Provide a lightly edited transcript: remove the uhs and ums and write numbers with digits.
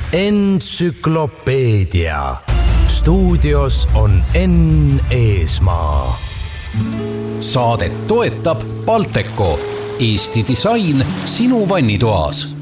Entsüklopeedia. Stuudios on Enn Eesmaa. Saadet toetab Balteco, Eesti disain sinu vannitoas.